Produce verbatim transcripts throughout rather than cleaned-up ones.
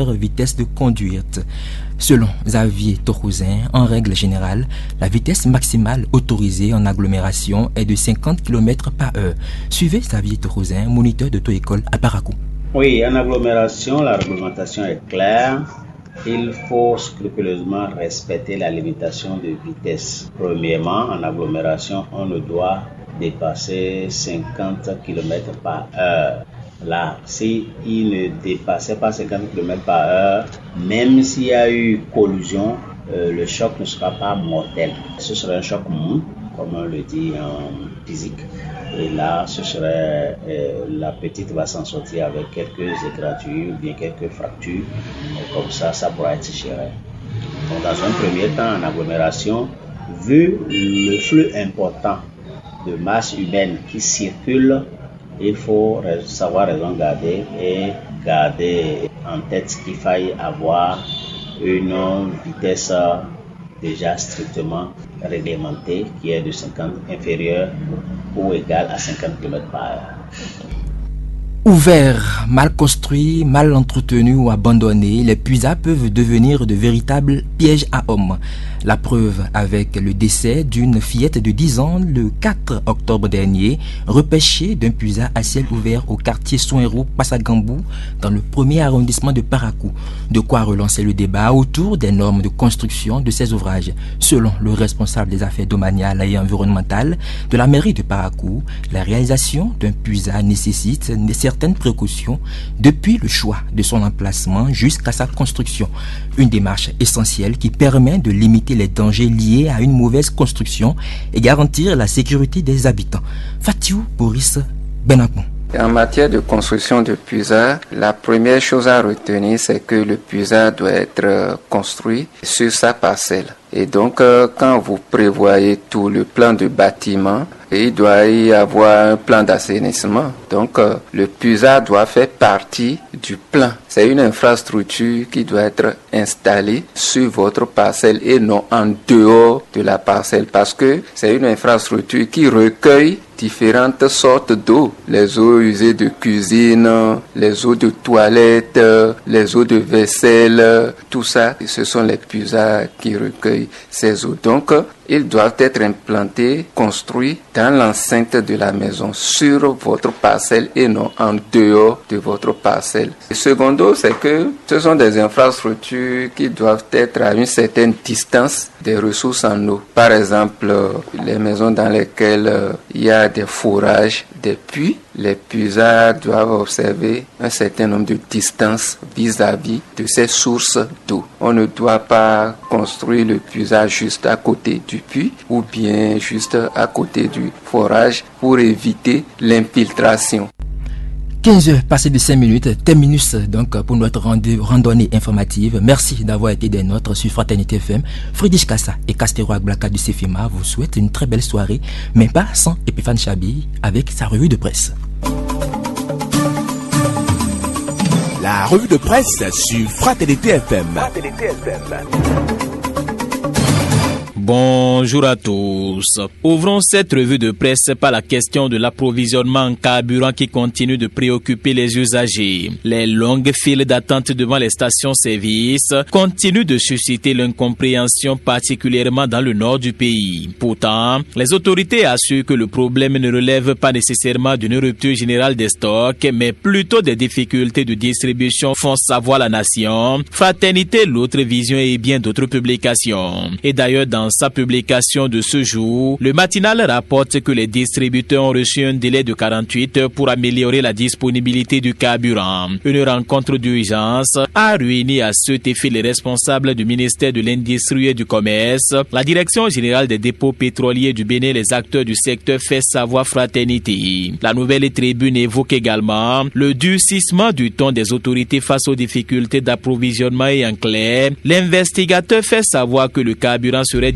leur vitesse de conduite. Selon Xavier Torozin, en règle générale, la vitesse maximale autorisée en agglomération est de cinquante kilomètres par heure. Suivez Xavier Torozin, moniteur d'auto-école à Parakou. Oui, en agglomération, la réglementation est claire. Il faut scrupuleusement respecter la limitation de vitesse. Premièrement, en agglomération, on ne doit dépasser cinquante kilomètres par heure. Là, s'il ne dépassait pas cinquante kilomètres par heure, même s'il y a eu collision, euh, le choc ne sera pas mortel. Ce serait un choc mou, comme on le dit en physique. Et là, ce serait, euh, la petite va s'en sortir avec quelques écratures ou bien quelques fractures. Et comme ça, ça pourra être géré. Donc, dans un premier temps, en agglomération, vu le flux important de masse humaine qui circule, il faut savoir raison garder et garder en tête qu'il faille avoir une vitesse déjà strictement réglementée qui est de cinquante inférieure ou égale à cinquante kilomètres par heure. Ouverts, mal construits, mal entretenus ou abandonnés, les puisas peuvent devenir de véritables pièges à hommes. La preuve avec le décès d'une fillette de dix ans le quatre octobre dernier, repêchée d'un puisa à ciel ouvert au quartier Soinrou, Passagambou, dans le premier arrondissement de Parakou. De quoi relancer le débat autour des normes de construction de ces ouvrages. Selon le responsable des affaires domaniales et environnementales de la mairie de Parakou, la réalisation d'un puisa nécessite certaines précautions depuis le choix de son emplacement jusqu'à sa construction. Une démarche essentielle qui permet de limiter les dangers liés à une mauvaise construction et garantir la sécurité des habitants. Fatiou Boris Benakmou. En matière de construction de puisa, la première chose à retenir, c'est que le puisa doit être construit sur sa parcelle. Et donc, euh, quand vous prévoyez tout le plan de bâtiment, il doit y avoir un plan d'assainissement. Donc, euh, le puisa doit faire partie du plan. C'est une infrastructure qui doit être installée sur votre parcelle et non en dehors de la parcelle, parce que c'est une infrastructure qui recueille différentes sortes d'eau. Les eaux usées de cuisine, les eaux de toilette, les eaux de vaisselle, tout ça, ce sont les puisas qui recueillent ces eaux. Donc, ils doivent être implantés, construits dans l'enceinte de la maison, sur votre parcelle et non en dehors de votre parcelle. Et secondo, c'est que ce sont des infrastructures qui doivent être à une certaine distance des ressources en eau. Par exemple, les maisons dans lesquelles il y a des forages, des puits, les puisas doivent observer un certain nombre de distances vis-à-vis de ces sources d'eau. On ne doit pas construire le puisa juste à côté du puits ou bien juste à côté du forage pour éviter l'infiltration. quinze heures passées de cinq minutes, terminus donc pour notre randonnée informative. Merci d'avoir été des nôtres sur Fraternité F M. Friedrich Kassa et Castero Blaka du CEFIMA vous souhaitent une très belle soirée, mais pas sans Epiphane Chabi avec sa revue de presse. La revue de presse sur Fraternité F M. Fraternité F M. Bonjour à tous. Ouvrons cette revue de presse par la question de l'approvisionnement en carburant qui continue de préoccuper les usagers. Les longues files d'attente devant les stations-service continuent de susciter l'incompréhension, particulièrement dans le nord du pays. Pourtant, les autorités assurent que le problème ne relève pas nécessairement d'une rupture générale des stocks, mais plutôt des difficultés de distribution, font savoir la nation, Fraternité, l'autre vision et bien d'autres publications. Et d'ailleurs, dans sa publication de ce jour, le matinal rapporte que les distributeurs ont reçu un délai de quarante-huit heures pour améliorer la disponibilité du carburant. Une rencontre d'urgence a réuni à cet effet les responsables du ministère de l'Industrie et du Commerce, la Direction générale des dépôts pétroliers du Bénin, les acteurs du secteur, fait savoir Fraternité. La nouvelle tribune évoque également le durcissement du ton des autorités face aux difficultés d'approvisionnement et en clair, l'investigateur fait savoir que le carburant serait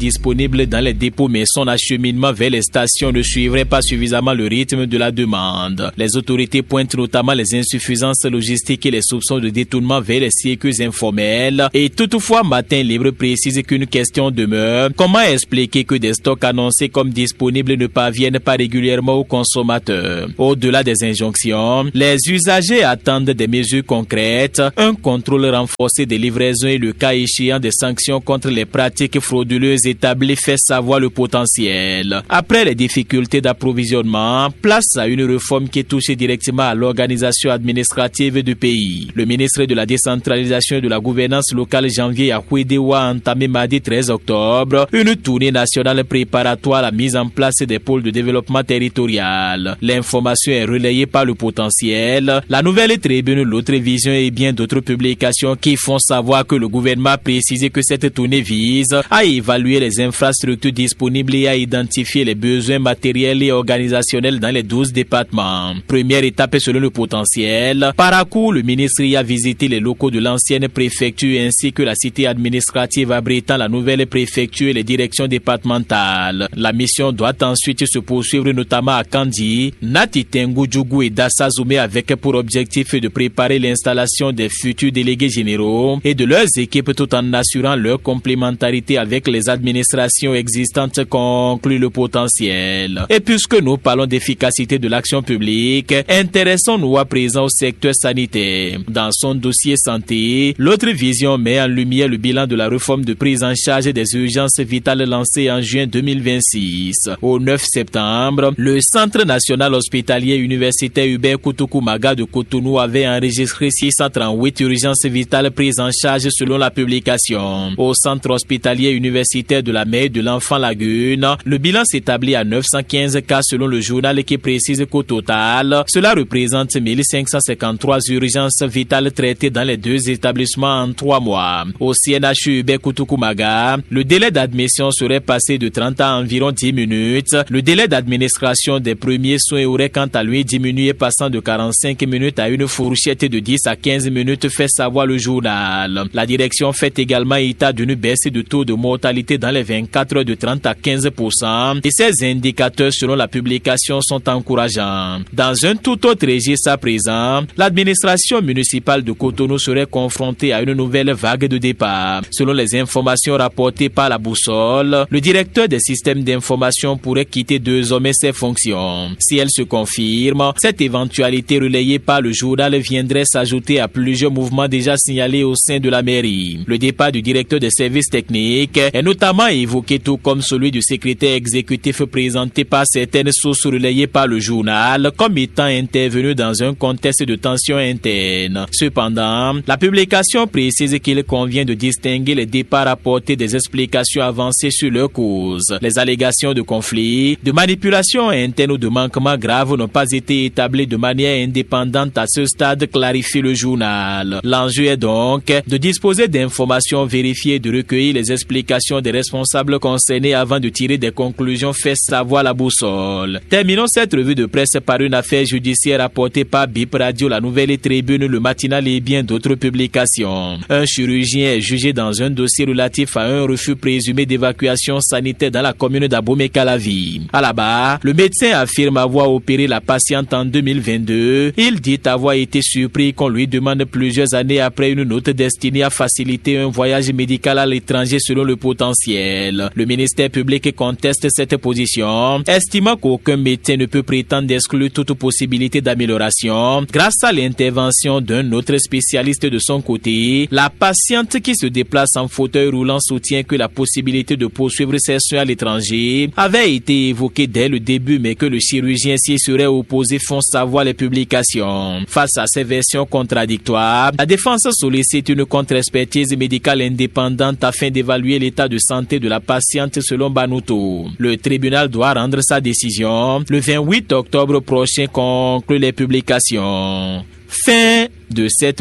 disponibles dans les dépôts, mais son acheminement vers les stations ne suivrait pas suffisamment le rythme de la demande. Les autorités pointent notamment les insuffisances logistiques et les soupçons de détournement vers les circuits informels. Et toutefois, Matin Libre précise qu'une question demeure. Comment expliquer que des stocks annoncés comme disponibles ne parviennent pas régulièrement aux consommateurs? Au-delà des injonctions, les usagers attendent des mesures concrètes, un contrôle renforcé des livraisons et le cas échéant des sanctions contre les pratiques frauduleuses établies fait savoir le potentiel. Après les difficultés d'approvisionnement, place à une réforme qui touche directement à l'organisation administrative du pays. Le ministre de la décentralisation et de la gouvernance locale Janvier Yakwédewa a entamé mardi treize octobre une tournée nationale préparatoire à la mise en place des pôles de développement territorial. L'information est relayée par le potentiel, la Nouvelle Tribune, l'Autre Vision et bien d'autres publications qui font savoir que le gouvernement a précisé que cette tournée vise à évaluer les infrastructures disponibles et à identifier les besoins matériels et organisationnels dans les douze départements. Première étape selon le potentiel. Parcours, le ministre y a visité les locaux de l'ancienne préfecture ainsi que la cité administrative abritant la nouvelle préfecture et les directions départementales. La mission doit ensuite se poursuivre notamment à Kandi, Nati Tengu, Djougou et Dassa Zoumé avec pour objectif de préparer l'installation des futurs délégués généraux et de leurs équipes tout en assurant leur complémentarité avec les administrations existantes, conclut le potentiel. Et puisque nous parlons d'efficacité de l'action publique, intéressons-nous à présent au secteur sanitaire. Dans son dossier santé, l'Autre Vision met en lumière le bilan de la réforme de prise en charge des urgences vitales lancée en juin deux mille vingt-six. Au neuf septembre, le Centre national hospitalier universitaire Hubert Koutoukou Maga de Cotonou avait enregistré six cent trente-huit urgences vitales prises en charge selon la publication. Au Centre hospitalier universitaire de la Mer de l'Enfant Lagune, le bilan s'établit à neuf cent quinze cas selon le journal qui précise qu'au total, cela représente mille cinq cent cinquante-trois urgences vitales traitées dans les deux établissements en trois mois. Au C N H U Hubert Koutoukou Maga, le délai d'admission serait passé de trente à environ dix minutes. Le délai d'administration des premiers soins aurait quant à lui diminué passant de quarante-cinq minutes à une fourchette de dix à quinze minutes, fait savoir le journal. La direction fait également état d'une baisse de taux de mortalité dans les vingt-quatre heures de trente à quinze pour cent et ces indicateurs selon la publication sont encourageants. Dans un tout autre registre à présent, l'administration municipale de Cotonou serait confrontée à une nouvelle vague de départ. Selon les informations rapportées par la Boussole, le directeur des systèmes d'information pourrait quitter désormais ses fonctions. Si elle se confirme, cette éventualité relayée par le journal viendrait s'ajouter à plusieurs mouvements déjà signalés au sein de la mairie. Le départ du directeur des services techniques est notamment évoqué tout comme celui du secrétaire exécutif présenté par certaines sources relayées par le journal comme étant intervenu dans un contexte de tension interne. Cependant, la publication précise qu'il convient de distinguer les départs rapportés des explications avancées sur leur cause. Les allégations de conflit, de manipulation interne ou de manquements graves n'ont pas été établies de manière indépendante à ce stade, clarifie le journal. L'enjeu est donc de disposer d'informations vérifiées et de recueillir les explications des responsables concernés avant de tirer des conclusions, fait savoir la Boussole. Terminons cette revue de presse par une affaire judiciaire rapportée par B I P Radio, la Nouvelle Tribune, le Matinal et bien d'autres publications. Un chirurgien est jugé dans un dossier relatif à un refus présumé d'évacuation sanitaire dans la commune d'Abomey-Calavi. À la barre, le médecin affirme avoir opéré la patiente en deux mille vingt-deux. Il dit avoir été surpris qu'on lui demande plusieurs années après une note destinée à faciliter un voyage médical à l'étranger selon le potentiel. Le ministère public conteste cette position, estimant qu'aucun médecin ne peut prétendre d'exclure toute possibilité d'amélioration. Grâce à l'intervention d'un autre spécialiste de son côté, la patiente qui se déplace en fauteuil roulant soutient que la possibilité de poursuivre ses soins à l'étranger avait été évoquée dès le début, mais que le chirurgien s'y serait opposé, font savoir les publications. Face à ces versions contradictoires, la défense sollicite une contre-expertise médicale indépendante afin d'évaluer l'état de santé de la patiente selon Banuto. Le tribunal doit rendre sa décision le vingt-huit octobre prochain, conclut les publications. Fin de cette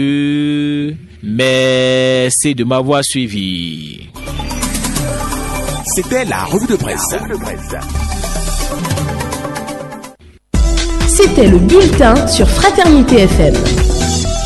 revue. Merci de m'avoir suivi. C'était la revue de presse. C'était le bulletin sur Fraternité F M.